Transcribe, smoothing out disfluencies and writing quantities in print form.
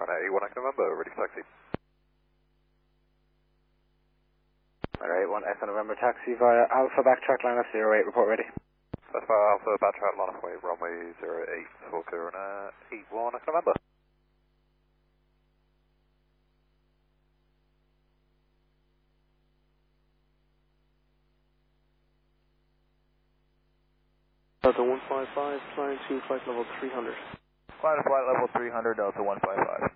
81 Echo November, ready for taxi. Alright, 1 Echo November taxi via Alpha backtrack line of 08, report ready. That's via Alpha backtrack line of way, runway 08 for Corona 81 Echo November. Delta 155, flying to flight level 300. Flying to flight level 300, Delta 155.